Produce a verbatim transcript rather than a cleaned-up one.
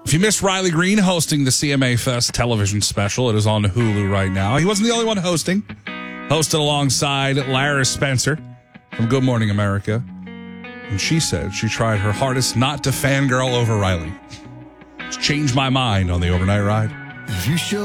If you missed Riley Green hosting the C M A Fest television special, it is on Hulu right now. He wasn't the only one hosting. Hosted alongside Lara Spencer from Good Morning America. And she said she tried her hardest not to fangirl over Riley. It's changed my mind on the overnight ride. You show